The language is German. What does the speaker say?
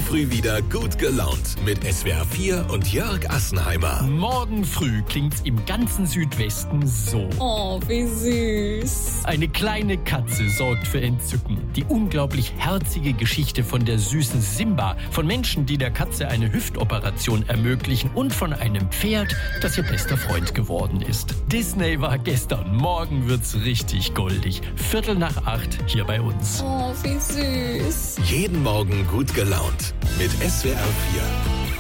Morgen früh wieder gut gelaunt mit SWR 4 und Jörg Assenheimer. Morgen früh klingt's im ganzen Südwesten so. Oh, wie süß. Eine kleine Katze sorgt für Entzücken. Die unglaublich herzige Geschichte von der süßen Simba, von Menschen, die der Katze eine Hüftoperation ermöglichen und von einem Pferd, das ihr bester Freund geworden ist. Disney war gestern, morgen wird's richtig goldig. 7:45 hier bei uns. Oh, wie süß. Jeden Morgen gut gelaunt mit SWR 4.